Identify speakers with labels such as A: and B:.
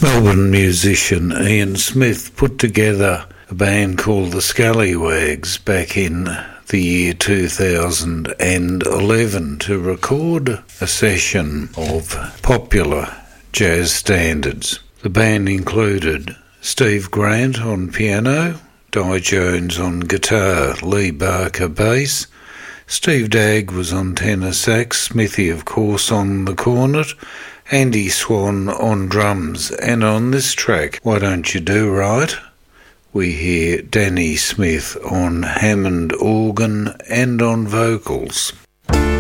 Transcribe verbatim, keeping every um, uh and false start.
A: Melbourne musician Ian Smith put together a band called the Scallywags back in the year two thousand eleven to record a session of popular jazz standards. The band included Steve Grant on piano, Di Jones on guitar, Lee Barker bass, Steve Dagg was on tenor sax, Smithy of course on the cornet, Andy Swan on drums, and on this track, Why Don't You Do Right, we hear Danny Smith on Hammond organ and on vocals.